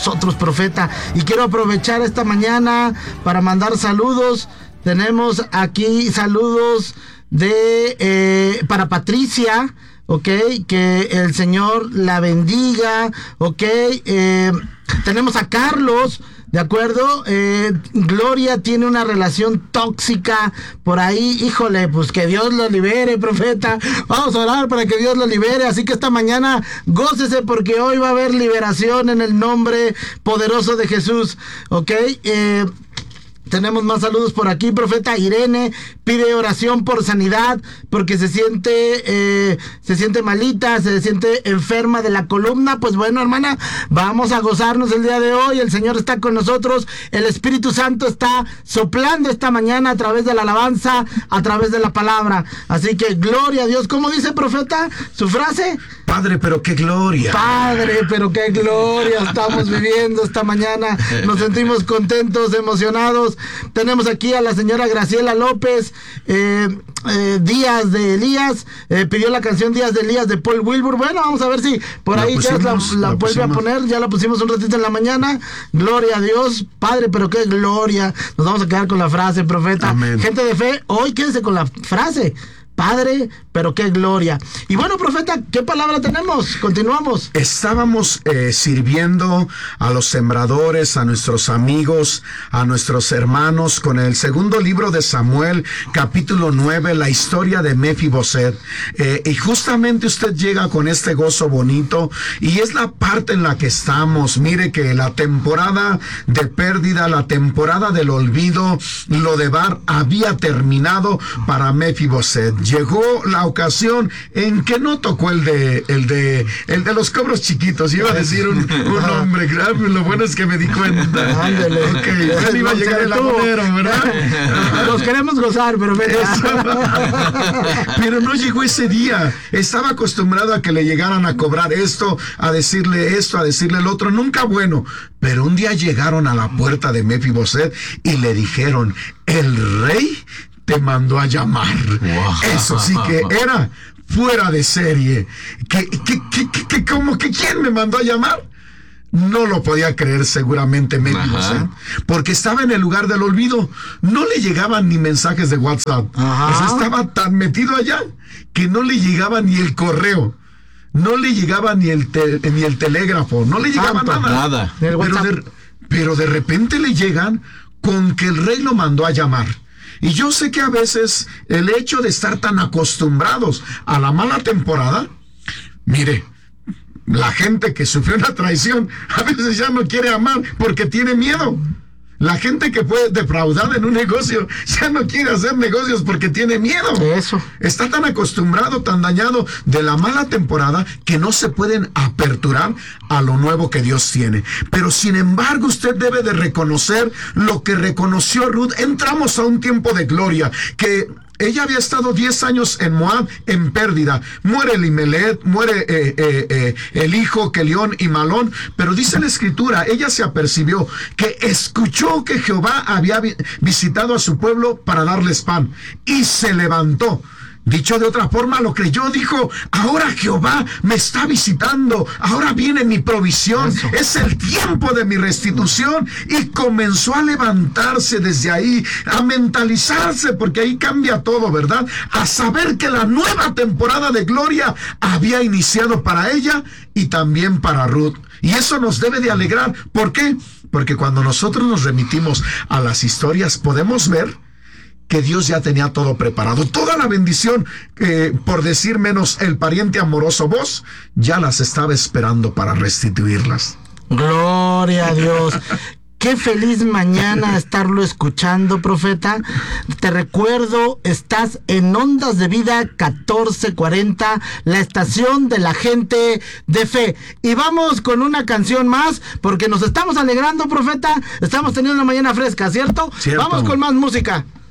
nosotros, profeta. Y quiero aprovechar esta mañana para mandar saludos. Tenemos aquí saludos para Patricia, ok, que el Señor la bendiga, ok. Tenemos a Carlos, ¿de acuerdo? Gloria tiene una relación tóxica por ahí. Híjole, pues que Dios lo libere, profeta. Vamos a orar para que Dios lo libere. Así que esta mañana gócese porque hoy va a haber liberación en el nombre poderoso de Jesús. ¿Ok? Tenemos más saludos por aquí, profeta. Irene pide oración por sanidad porque se siente malita, se siente enferma de la columna. Pues bueno, hermana, vamos a gozarnos el día de hoy. El Señor está con nosotros. El Espíritu Santo está soplando esta mañana a través de la alabanza, a través de la palabra. Así que gloria a Dios. ¿Cómo dice, profeta, su frase? Padre, pero qué gloria. Padre, pero qué gloria estamos viviendo esta mañana. Nos sentimos contentos, emocionados. Tenemos aquí a la señora Graciela López, Díaz de Elías, pidió la canción Díaz de Elías de Paul Wilbur. Bueno, vamos a ver si por ahí ya la vuelve a poner. Ya la pusimos un ratito en la mañana. Gloria a Dios. Padre, pero qué gloria. Nos vamos a quedar con la frase, profeta. Amén. Gente de fe, hoy quédense con la frase. Padre, pero qué gloria. Y bueno, profeta, ¿qué palabra tenemos? Continuamos. Estábamos sirviendo a los sembradores, a nuestros amigos, a nuestros hermanos, con el segundo libro de Samuel, capítulo 9, la historia de Mefiboset. Y justamente usted llega con este gozo bonito, y es la parte en la que estamos. Mire que la temporada de pérdida, la temporada del olvido, lo de Bar había terminado para Mefiboset. Llegó la ocasión en que no tocó el de los cobros chiquitos. Iba a decir un nombre grave. Lo bueno es que me di cuenta. Ándale. Ok, ya iba a llegar el agonero, ¿verdad? Nos queremos gozar, pero pero no llegó ese día. Estaba acostumbrado a que le llegaran a cobrar esto, a decirle el otro. Nunca bueno. Pero un día llegaron a la puerta de Mefiboset y le dijeron: el rey te mandó a llamar. Wow. Eso sí que era fuera de serie. ¿Cómo que quién me mandó a llamar? No lo podía creer seguramente Mefiboset, porque estaba en el lugar del olvido. No le llegaban ni mensajes de WhatsApp. O sea, estaba tan metido allá que no le llegaba ni el correo. No le llegaba ni el telégrafo. No le llegaba nada. Pero de repente le llegan con que el rey lo mandó a llamar. Y yo sé que a veces el hecho de estar tan acostumbrados a la mala temporada, mire, la gente que sufrió una traición a veces ya no quiere amar porque tiene miedo. La gente que fue defraudada en un negocio ya no quiere hacer negocios porque tiene miedo. Eso. Está tan acostumbrado, tan dañado de la mala temporada que no se pueden aperturar a lo nuevo que Dios tiene. Pero sin embargo, usted debe de reconocer lo que reconoció Ruth. Entramos a un tiempo de gloria, que ella había estado 10 años en Moab en pérdida. Muere Elimelech, muere el hijo Kelión y Malón, pero dice la escritura, ella se apercibió que escuchó que Jehová había visitado a su pueblo para darles pan, y se levantó. Dicho de otra forma, lo creyó, dijo: ahora Jehová me está visitando, ahora viene mi provisión, es el tiempo de mi restitución. Y comenzó a levantarse desde ahí, a mentalizarse, porque ahí cambia todo, ¿verdad? A saber que la nueva temporada de gloria había iniciado para ella y también para Ruth. Y eso nos debe de alegrar. ¿Por qué? Porque cuando nosotros nos remitimos a las historias, podemos ver que Dios ya tenía todo preparado. Toda la bendición, por decir menos el pariente amoroso vos, ya las estaba esperando para restituirlas. Gloria a Dios. Qué feliz mañana estarlo escuchando, profeta. Te recuerdo, estás en Ondas de Vida 1440, la estación de la gente de fe. Y vamos con una canción más, porque nos estamos alegrando, profeta. Estamos teniendo una mañana fresca, ¿cierto? Cierto. Vamos con más música.